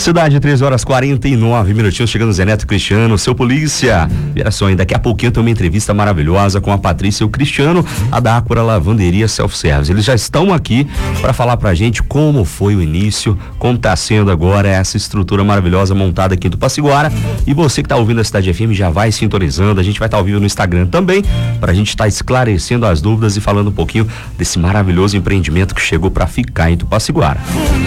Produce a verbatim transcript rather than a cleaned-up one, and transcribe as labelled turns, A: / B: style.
A: Cidade, três horas e quarenta e nove minutinhos, chegando Zé Neto Cristiano, seu polícia. Olha só, daqui a pouquinho tem uma entrevista maravilhosa com a Patrícia e o Cristiano, a da Ácora Lavanderia Self-Service. Eles já estão aqui para falar pra gente como foi o início, como tá sendo agora essa estrutura maravilhosa montada aqui do Tupaciguara. E você que tá ouvindo a Cidade F M já vai sintonizando, a gente vai estar tá ao vivo no Instagram também, pra gente estar tá esclarecendo as dúvidas e falando um pouquinho desse maravilhoso empreendimento que chegou para ficar em Tupaciguara.